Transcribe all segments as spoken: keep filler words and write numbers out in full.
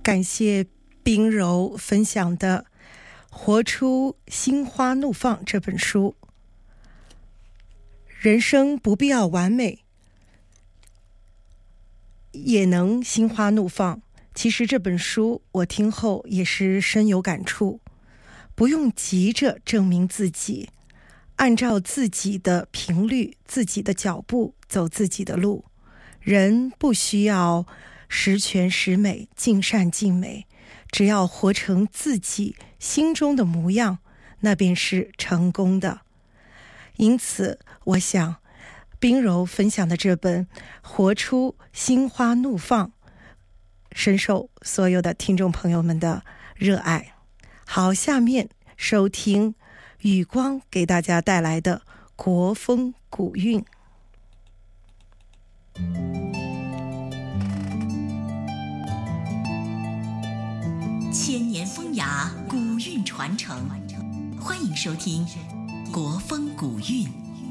感谢冰柔分享的《活出心花怒放》这本书。人生不必要完美，也能心花怒放。其实这本书我听后也是深有感触，不用急着证明自己，按照自己的频率、自己的脚步走自己的路。人不需要十全十美、尽善尽美，只要活成自己心中的模样，那便是成功的。因此我想冰柔分享的这本《活出心花怒放》深受所有的听众朋友们的热爱。好，下面收听雨光给大家带来的国风古韵。 千年风雅，古韵传承，欢迎收听国风古韵。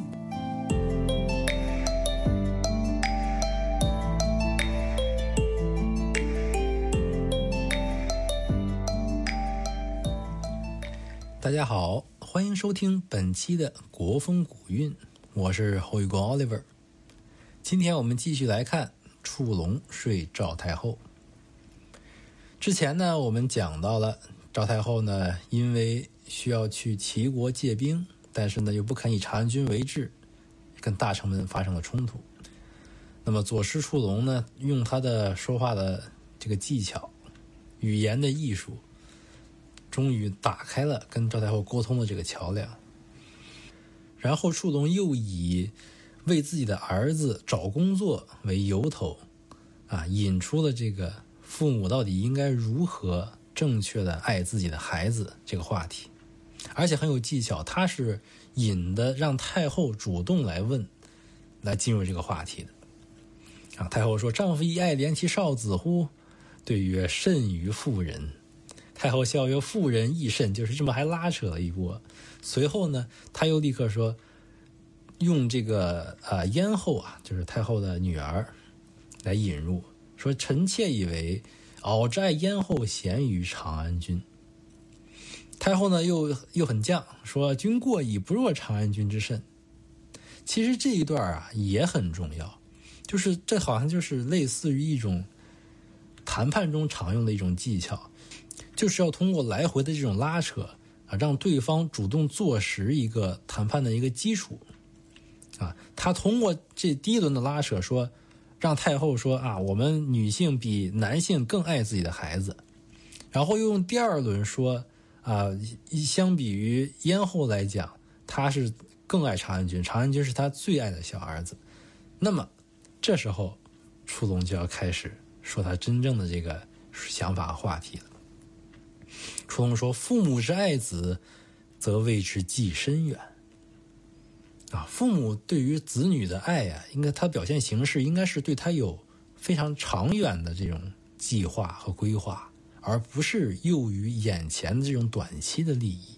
大家好，欢迎收听本期的国风古韵，我是侯宇光 Oliver。 今天我们继续来看触龙睡赵太后。之前呢，我们讲到了赵太后呢，因为需要去齐国借兵，但是呢又不肯以长安军为质，跟大臣们发生了冲突。那么左师触龙呢，用他的说话的这个技巧、语言的艺术，终于打开了跟赵太后沟通的这个桥梁。然后触龙又以为自己的儿子找工作为由头啊，引出了这个父母到底应该如何正确的爱自己的孩子这个话题，而且很有技巧，他是引的让太后主动来问，来进入这个话题的。啊，太后说：“丈夫亦爱怜其少子乎？”对曰：“甚于妇人。”太后笑曰：“妇人亦甚。”就是这么还拉扯了一波。随后呢，他又立刻说，用这个啊燕后啊，就是太后的女儿来引入，说：“臣妾以为敖之爱燕后贤于长安君。”太后呢又又很犟，说：“君过矣，不若长安君之甚。”其实这一段啊也很重要，就是这好像就是类似于一种谈判中常用的一种技巧，就是要通过来回的这种拉扯啊，让对方主动坐实一个谈判的一个基础啊。他通过这第一轮的拉扯说，让太后说啊，我们女性比男性更爱自己的孩子，然后又用第二轮说啊，相比于燕后来讲，她是更爱长安君，长安君是她最爱的小儿子。那么这时候触龙就要开始说他真正的这个想法和话题了。触龙说：“父母之爱子，则为之计深远。”啊，父母对于子女的爱啊，应该他表现形式应该是对他有非常长远的这种计划和规划，而不是囿于眼前的这种短期的利益。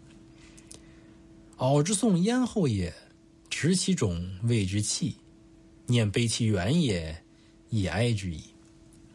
敖之送燕后也，执其种谓之器，念悲其远也，以哀之矣。